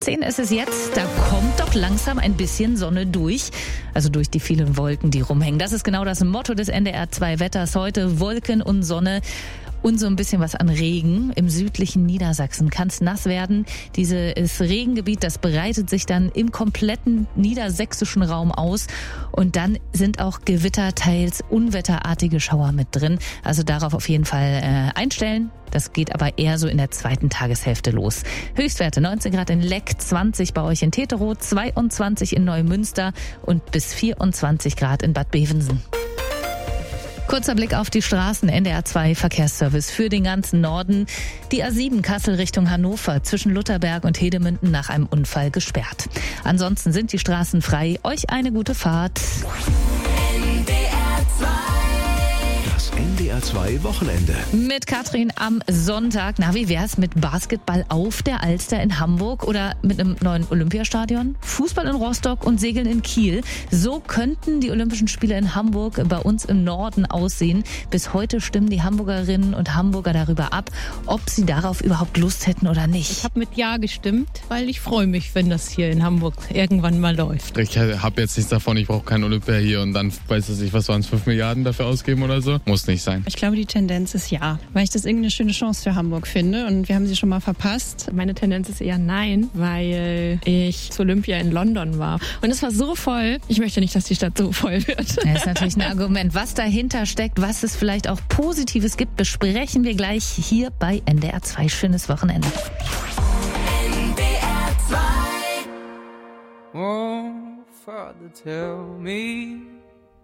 10 ist es jetzt, da kommt doch langsam ein bisschen Sonne durch, also durch die vielen Wolken, die rumhängen. Das ist genau das Motto des NDR 2 Wetters heute, Wolken und Sonne. Und so ein bisschen was an Regen. Im südlichen Niedersachsen kann es nass werden. Dieses Regengebiet, das breitet sich dann im kompletten niedersächsischen Raum aus. Und dann sind auch Gewitter, teils unwetterartige Schauer mit drin. Also darauf auf jeden Fall einstellen. Das geht aber eher so in der zweiten Tageshälfte los. Höchstwerte 19 Grad in Leck, 20 bei euch in Teterow, 22 in Neumünster und bis 24 Grad in Bad Bevensen. Kurzer Blick auf die Straßen, NDR 2 Verkehrsservice für den ganzen Norden. Die A7 Kassel Richtung Hannover zwischen Lutherberg und Hedemünden nach einem Unfall gesperrt. Ansonsten sind die Straßen frei. Euch eine gute Fahrt. NDR 2 Wochenende. Mit Katrin am Sonntag. Na, wie wär's mit Basketball auf der Alster in Hamburg oder mit einem neuen Olympiastadion? Fußball in Rostock und Segeln in Kiel. So könnten die Olympischen Spiele in Hamburg bei uns im Norden aussehen. Bis heute stimmen die Hamburgerinnen und Hamburger darüber ab, ob sie darauf überhaupt Lust hätten oder nicht. Ich habe mit Ja gestimmt, weil ich freue mich, wenn das hier in Hamburg irgendwann mal läuft. Ich habe jetzt nichts davon, ich brauche kein Olympia hier und dann, weiß ich nicht, was waren es, 5 Milliarden dafür ausgeben oder so? Muss nicht sein. Ich glaube, die Tendenz ist ja, weil ich das irgendeine schöne Chance für Hamburg finde und wir haben sie schon mal verpasst. Meine Tendenz ist eher nein, weil ich zu Olympia in London war und es war so voll. Ich möchte nicht, dass die Stadt so voll wird. Das ist natürlich ein Argument. Was dahinter steckt, was es vielleicht auch Positives gibt, besprechen wir gleich hier bei NDR 2. Schönes Wochenende. NDR 2. Oh, Father, tell me